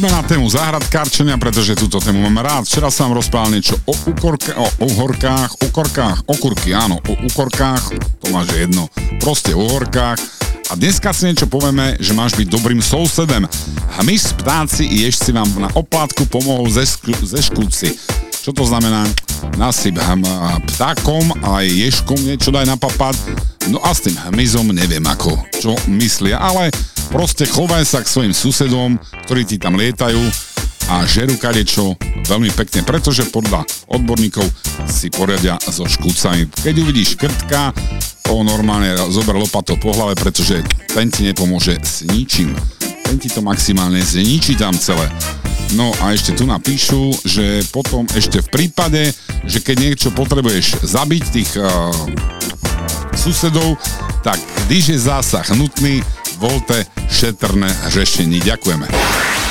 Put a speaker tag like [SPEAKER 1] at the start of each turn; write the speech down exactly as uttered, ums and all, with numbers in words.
[SPEAKER 1] Poďme na tému záhradkárčenia, pretože túto tému mám rád. Včera som vám rozprával niečo o ukorka, o uhorkách, ukorkách, okurky, áno, o ukorkách, to máš jedno, proste o uhorkách. A dneska si niečo povieme, že máš byť dobrým sousedem. Hmyz, ptáci i ježci vám na oplátku pomohol ze, škl- ze škúci. Čo to znamená? Nasyp hm, ptákom a aj ježkom niečo daj na papad. No a s tým hmyzom neviem ako, čo myslia, ale proste chovaj sa k svojim susedom, ktorí ti tam lietajú a žerú kadečo veľmi pekne, pretože podľa odborníkov si poriadia so škúcami. Keď uvidíš krtka, to normálne zober lopatou po hlave, pretože ten ti nepomôže s ničím. Ten ti to maximálne zničí tam celé. No a ešte tu napíšu, že potom ešte v prípade, že keď niečo potrebuješ zabiť tých uh, susedov, tak když je zásah nutný, voľte šetrné řešení. Ďakujeme.